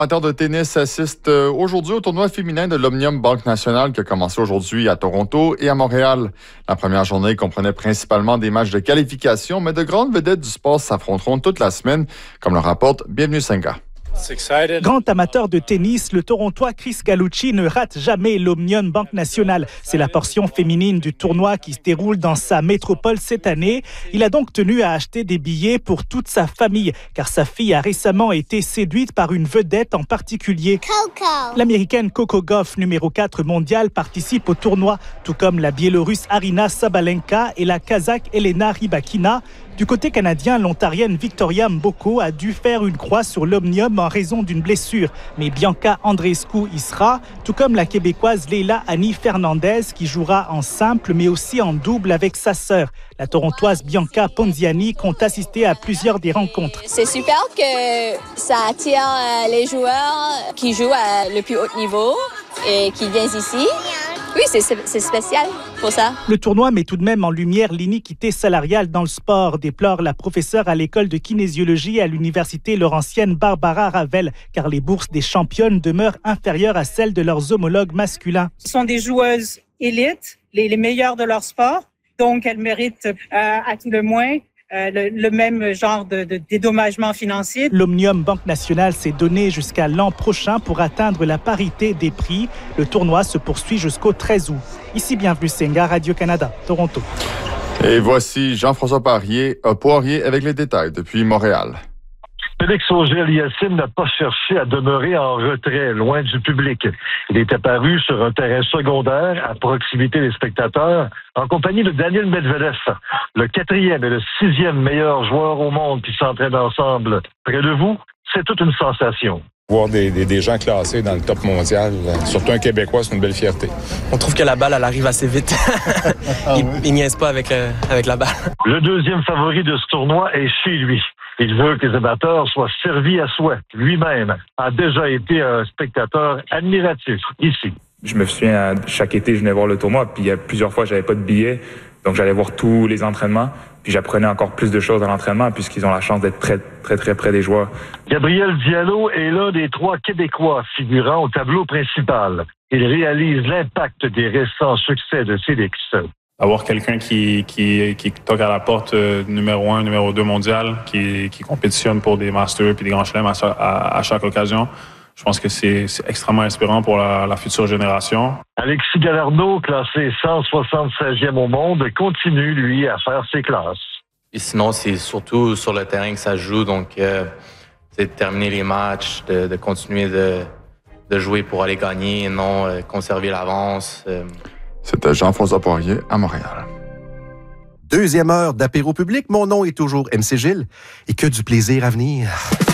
Amateurs de tennis assistent aujourd'hui au tournoi féminin de l'Omnium Banque Nationale qui a commencé aujourd'hui à Toronto et à Montréal. La première journée comprenait principalement des matchs de qualification, mais de grandes vedettes du sport s'affronteront toute la semaine, comme le rapporte Bienvenue Senga. Grand amateur de tennis, le Torontois Chris Gallucci ne rate jamais l'Omnium Banque Nationale. C'est la portion féminine du tournoi qui se déroule dans sa métropole cette année. Il a donc tenu à acheter des billets pour toute sa famille, car sa fille a récemment été séduite par une vedette en particulier. Coco. L'Américaine Coco Gauff, numéro 4 mondiale, participe au tournoi, tout comme la Biélorusse Arina Sabalenka et la Kazakh Elena Rybakina. Du côté canadien, l'Ontarienne Victoria Mboko a dû faire une croix sur l'Omnium en raison d'une blessure. Mais Bianca Andreescu y sera, tout comme la Québécoise Leila Annie Fernandez qui jouera en simple mais aussi en double avec sa sœur. La Torontoise Bianca Ponziani compte assister à plusieurs des rencontres. C'est super que ça attire les joueurs qui jouent à le plus haut niveau et qui viennent ici. Oui, c'est spécial pour ça. Le tournoi met tout de même en lumière l'iniquité salariale dans le sport, déplore la professeure à l'école de kinésiologie à l'université laurentienne Barbara Ravel, car les bourses des championnes demeurent inférieures à celles de leurs homologues masculins. Ce sont des joueuses élites, les meilleures de leur sport, donc elles méritent à tout le moins le même genre de dédommagement financier. L'Omnium Banque Nationale s'est donné jusqu'à l'an prochain pour atteindre la parité des prix. Le tournoi se poursuit jusqu'au 13 août. Ici, Bienvenue Senga, Radio-Canada, Toronto. Et voici Jean-François Poirier avec les détails depuis Montréal. Félix Auger-Aliassime n'a pas cherché à demeurer en retrait, loin du public. Il est apparu sur un terrain secondaire, à proximité des spectateurs, en compagnie de Daniil Medvedev, le 4e et le 6e meilleur joueur au monde qui s'entraînent ensemble. Près de vous, c'est toute une sensation. Voir des gens classés dans le top mondial, surtout un Québécois, c'est une belle fierté. On trouve que la balle, elle arrive assez vite. Il niaise pas avec la balle. Le deuxième favori de ce tournoi est chez lui. Il veut que les amateurs soient servis à souhait. Lui-même a déjà été un spectateur admiratif ici. Je me souviens, chaque été, je venais voir le tournoi, puis il y a plusieurs fois, j'avais pas de billets. Donc, j'allais voir tous les entraînements, puis j'apprenais encore plus de choses à l'entraînement, puisqu'ils ont la chance d'être très près des joueurs. Gabriel Diallo est l'un des 3 Québécois figurant au tableau principal. Il réalise l'impact des récents succès de Félix. Avoir quelqu'un qui toque à la porte numéro 1, numéro 2 mondial, qui compétitionne pour des masters puis des grands chelems à chaque occasion. Je pense que c'est extrêmement inspirant pour la future génération. Alexis Galardeau, classé 176e au monde, continue, lui, à faire ses classes. Et sinon, c'est surtout sur le terrain que ça se joue. Donc, c'est de terminer les matchs, de continuer de jouer pour aller gagner et non conserver l'avance. C'était Jean-François Poirier à Montréal. Deuxième heure d'apéro public. Mon nom est toujours MC Gilles et que du plaisir à venir.